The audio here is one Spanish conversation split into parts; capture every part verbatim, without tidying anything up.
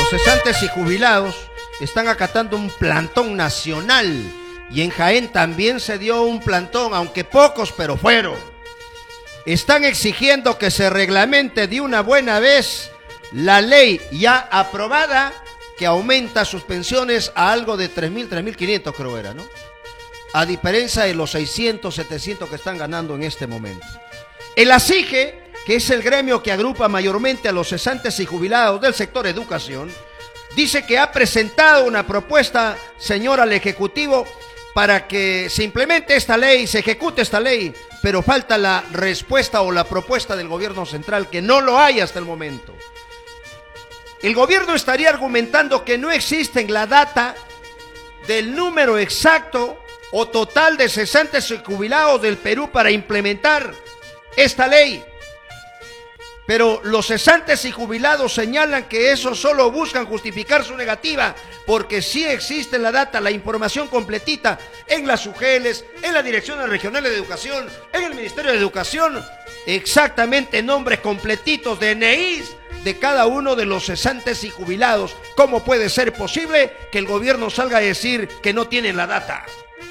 los cesantes y jubilados están acatando un plantón nacional y en Jaén también se dio un plantón, aunque pocos, pero fueron. Están exigiendo que se reglamente de una buena vez la ley ya aprobada que aumenta sus pensiones a algo de tres mil, tres mil quinientos creo era, ¿no? A diferencia de los seiscientos, setecientos que están ganando en este momento. El ASIGE, que es el gremio que agrupa mayormente a los cesantes y jubilados del sector educación, dice que ha presentado una propuesta, señor, al Ejecutivo para que se implemente esta ley, se ejecute esta ley, pero falta la respuesta o la propuesta del gobierno central, que no lo hay hasta el momento. El gobierno estaría argumentando que no existe en la data del número exacto o total de cesantes y jubilados del Perú para implementar esta ley. Pero los cesantes y jubilados señalan que eso solo buscan justificar su negativa, porque sí existe en la data la información completita en las U G Ls, en las direcciones regionales de educación, en el Ministerio de Educación, exactamente nombres completitos de N Is de cada uno de los cesantes y jubilados. ¿Cómo puede ser posible que el gobierno salga a decir que no tienen la data?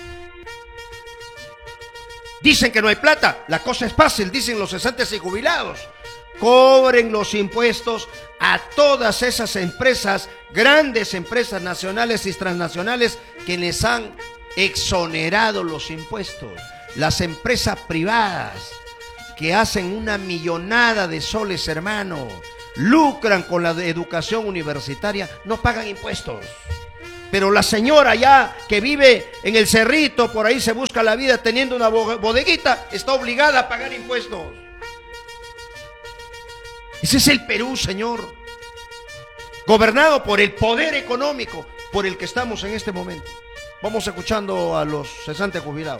Dicen que no hay plata, la cosa es fácil, dicen los cesantes y jubilados. Cobren los impuestos a todas esas empresas, grandes empresas nacionales y transnacionales que les han exonerado los impuestos. Las empresas privadas que hacen una millonada de soles, hermano, lucran con la educación universitaria, no pagan impuestos. Pero la señora ya que vive en el cerrito, por ahí se busca la vida teniendo una bodeguita, está obligada a pagar impuestos. Ese es el Perú, señor, gobernado por el poder económico por el que estamos en este momento. Vamos escuchando a los cesantes jubilados.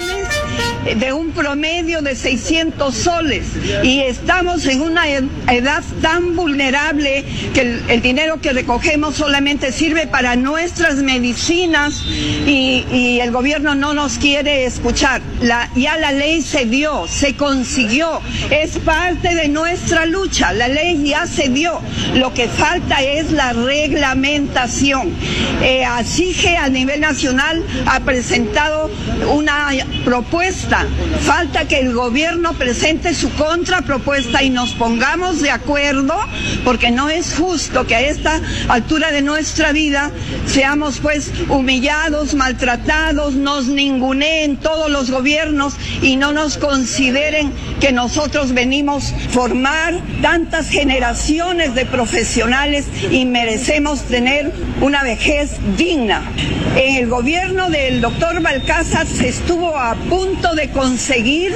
De un promedio de seiscientos soles, y estamos en una edad tan vulnerable que el, el dinero que recogemos solamente sirve para nuestras medicinas y, y el gobierno no nos quiere escuchar. La, ya la ley se dio, se consiguió, es parte de nuestra lucha, la ley ya se dio, lo que falta es la reglamentación. Eh, ASIGE a nivel nacional ha presentado una propuesta. Falta que el gobierno presente su contrapropuesta y nos pongamos de acuerdo, porque no es justo que a esta altura de nuestra vida seamos pues humillados, maltratados, nos ninguneen todos los gobiernos y no nos consideren que nosotros venimos a formar tantas generaciones de profesionales y merecemos tener una vejez digna. En el gobierno del doctor Balcázar se estuvo a punto de conseguir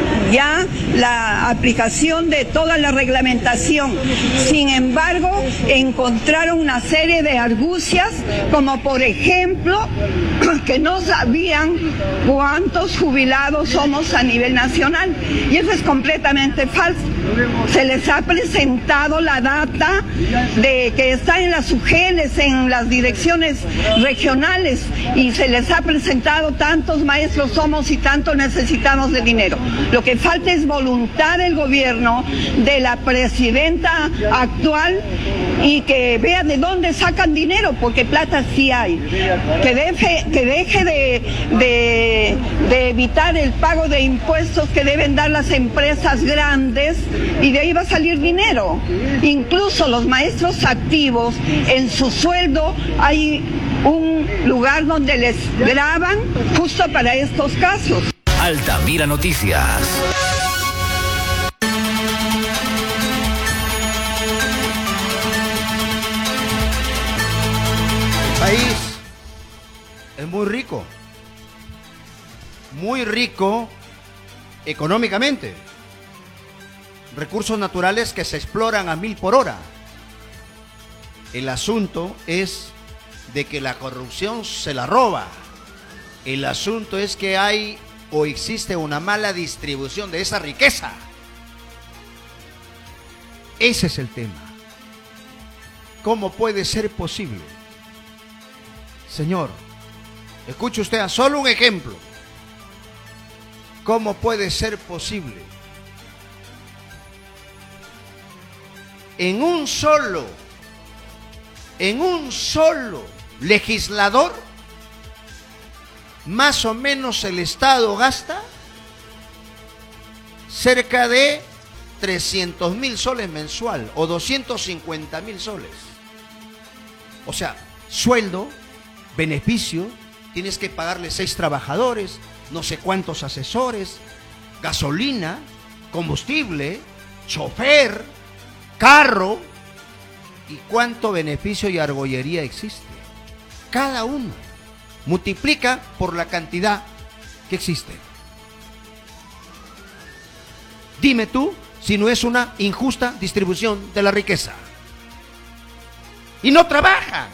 ya la aplicación de toda la reglamentación. Sin embargo, encontraron una serie de argucias, como por ejemplo que no sabían cuántos jubilados somos a nivel nacional, y eso es completamente falso. Se les ha presentado la data de que está en las U G Ls, en las direcciones regionales, y se les ha presentado tantos maestros somos y tanto necesitamos de dinero. Lo que falta es voluntad del gobierno, de la presidenta actual, y que vea de dónde sacan dinero, porque plata sí hay. Que deje, que deje de, de, de evitar el pago de impuestos que deben dar las empresas grandes, y de ahí va a salir dinero. Incluso los maestros activos, en su sueldo hay un lugar donde les graban justo para estos casos. Altamira Noticias. El país es muy rico, muy rico económicamente. Recursos naturales que se exploran a mil por hora. El asunto es de que la corrupción se la roba. El asunto es que hay o existe una mala distribución de esa riqueza. Ese es el tema. ¿Cómo puede ser posible? Señor, escuche usted a solo un ejemplo. ¿Cómo puede ser posible? En un solo en un solo legislador, más o menos el Estado gasta cerca de trescientos mil soles mensual o doscientos cincuenta mil soles. O sea, sueldo, beneficio, tienes que pagarle seis trabajadores, no sé cuántos asesores, gasolina, combustible, chofer, carro, y cuánto beneficio y argollería existe. Cada uno multiplica por la cantidad que existe. Dime tú si no es una injusta distribución de la riqueza. Y no trabajan.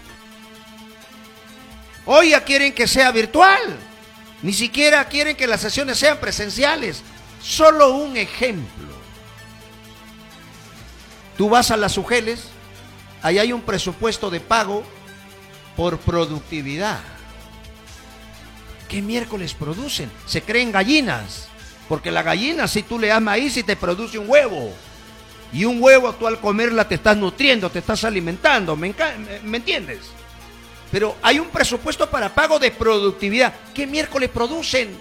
Hoy ya quieren que sea virtual. Ni siquiera quieren que las sesiones sean presenciales. Solo un ejemplo. Tú vas a las Ugeles, ahí hay un presupuesto de pago por productividad. ¿Qué miércoles producen? Se creen gallinas, porque la gallina, si tú le das maíz, y te produce un huevo. Y un huevo, tú al comerla te estás nutriendo, te estás alimentando, ¿me, ¿me entiendes? Pero hay un presupuesto para pago de productividad. ¿Qué miércoles producen?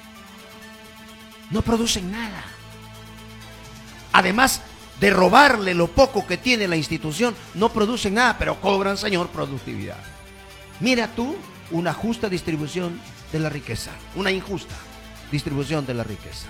No producen nada. Además de robarle lo poco que tiene la institución, no producen nada, pero cobran, señor, productividad. Mira tú, una justa distribución de la riqueza, una injusta distribución de la riqueza.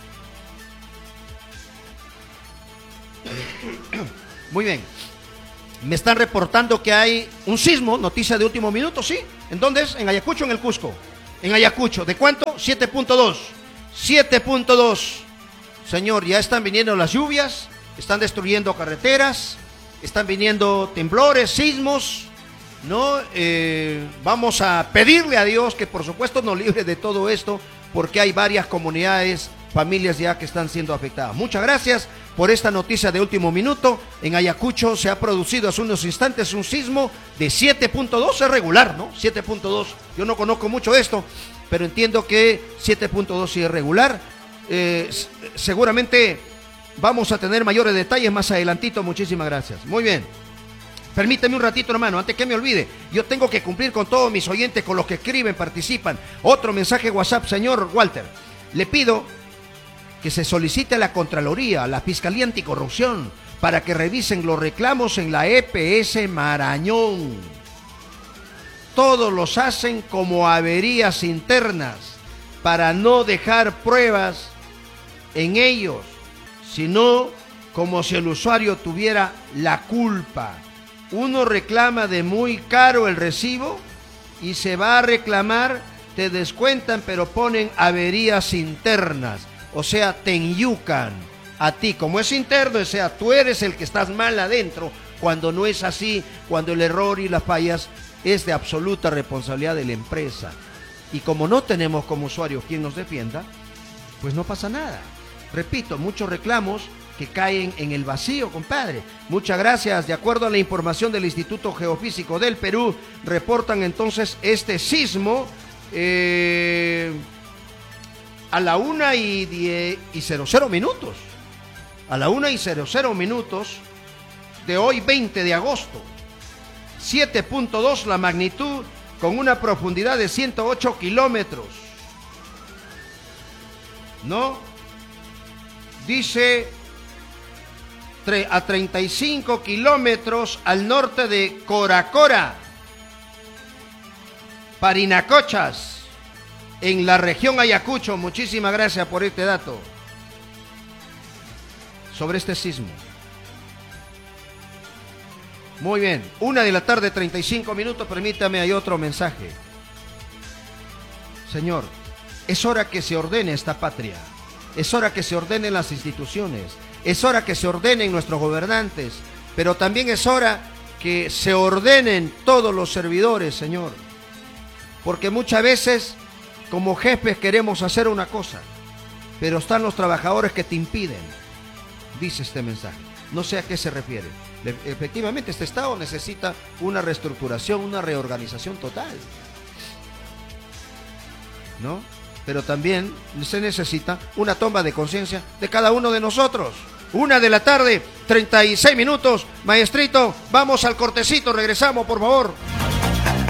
Muy bien. Me están reportando que hay un sismo, noticia de último minuto, ¿sí? ¿En dónde es? ¿En Ayacucho o en el Cusco? En Ayacucho. ¿De cuánto? siete punto dos. siete punto dos. Señor, ya están viniendo las lluvias, están destruyendo carreteras, están viniendo temblores, sismos, ¿no? Eh, vamos a pedirle a Dios que por supuesto nos libre de todo esto, porque hay varias comunidades, familias ya que están siendo afectadas. Muchas gracias por esta noticia de último minuto. En Ayacucho se ha producido hace unos instantes un sismo de siete punto dos, es regular, ¿no? siete punto dos, yo no conozco mucho de esto, pero entiendo que siete punto dos sí es regular. Eh, seguramente vamos a tener mayores detalles más adelantito. Muchísimas gracias. Muy bien. Permíteme un ratito, hermano, antes que me olvide. Yo tengo que cumplir con todos mis oyentes, con los que escriben, participan. Otro mensaje WhatsApp, señor Walter. Le pido que se solicite a la Contraloría, a la Fiscalía Anticorrupción, para que revisen los reclamos en la E P S Marañón. Todos los hacen como averías internas, para no dejar pruebas en ellos, sino como si el usuario tuviera la culpa. Uno reclama de muy caro el recibo y se va a reclamar, te descuentan, pero ponen averías internas, o sea, te enyucan a ti. Como es interno, o sea, tú eres el que estás mal adentro, cuando no es así, cuando el error y las fallas es de absoluta responsabilidad de la empresa. Y como no tenemos como usuarios quien nos defienda, pues no pasa nada. Repito, muchos reclamos que caen en el vacío, compadre. Muchas gracias. De acuerdo a la información del Instituto Geofísico del Perú, reportan entonces este sismo eh, a la una y, diez, y cero cero minutos. A la una y cero cero minutos de hoy, veinte de agosto. siete punto dos la magnitud, con una profundidad de ciento ocho kilómetros. ¿No? Dice a treinta y cinco kilómetros al norte de Coracora, Parinacochas, en la región Ayacucho. Muchísimas gracias por este dato sobre este sismo. Muy bien, una de la tarde, treinta y cinco minutos, permítame, hay otro mensaje. Señor, es hora que se ordene esta patria, es hora que se ordenen las instituciones, es hora que se ordenen nuestros gobernantes, pero también es hora que se ordenen todos los servidores, Señor. Porque muchas veces, como jefes, queremos hacer una cosa, pero están los trabajadores que te impiden, dice este mensaje. No sé a qué se refiere. Efectivamente, este Estado necesita una reestructuración, una reorganización total, ¿no? Pero también se necesita una toma de conciencia de cada uno de nosotros. Una de la tarde, treinta y seis minutos. Maestrito, vamos al cortecito, regresamos, por favor.